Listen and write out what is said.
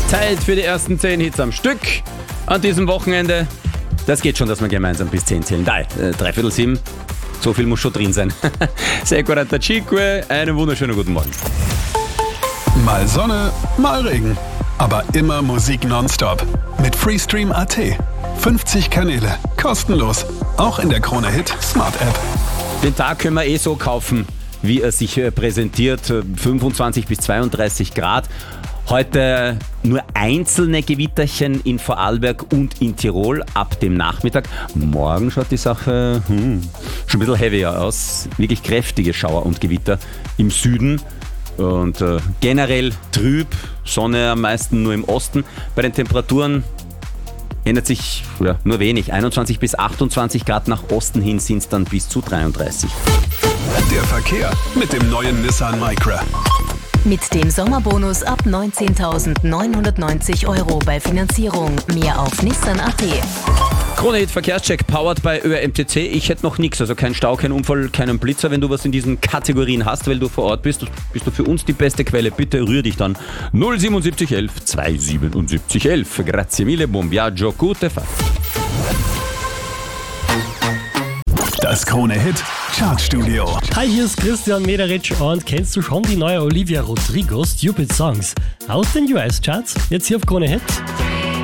Zeit für die ersten 10 Hits am Stück an diesem Wochenende. Das geht schon, dass wir gemeinsam bis 10 zählen. Nein, 6:45. So viel muss schon drin sein. Sehr gut, einen wunderschönen guten Morgen. Mal Sonne, mal Regen. Aber immer Musik nonstop. Mit Freestream.at. 50 Kanäle. Kostenlos. Auch in der Krone Hit Smart App. Den Tag können wir so kaufen, wie er sich präsentiert. 25 bis 32 Grad. Heute nur einzelne Gewitterchen in Vorarlberg und in Tirol ab dem Nachmittag. Morgen schaut die Sache schon ein bisschen heavier aus. Wirklich kräftige Schauer und Gewitter im Süden. Und generell trüb, Sonne am meisten nur im Osten. Bei den Temperaturen ändert sich nur wenig. 21 bis 28 Grad, nach Osten hin sind es dann bis zu 33. Der Verkehr mit dem neuen Nissan Micra. Mit dem Sommerbonus ab 19.990 € bei Finanzierung. Mehr auf Nissan.at. Krone Hit Verkehrscheck powered bei ÖMTC. Ich hätte noch nichts, also kein Stau, kein Unfall, keinen Blitzer. Wenn du was in diesen Kategorien hast, weil du vor Ort bist, bist du für uns die beste Quelle. Bitte rühr dich dann 07711 27711. Grazie mille, buon viaggio, gute Fahrt. Das Krone Hit Chartstudio. Hi, hier ist Christian Mederitsch und kennst du schon die neue Olivia Rodrigo Stupid Songs aus den US-Charts? Jetzt hier auf Krone Hit.